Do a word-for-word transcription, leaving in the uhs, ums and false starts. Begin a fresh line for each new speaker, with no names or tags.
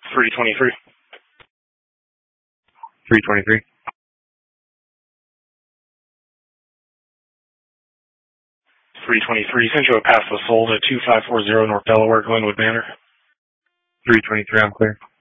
three twenty-three.
three twenty-three.
three twenty-three, Central Pass was sold at two five four zero North Delaware, Glenwood Manor.
three twenty-three, I'm clear.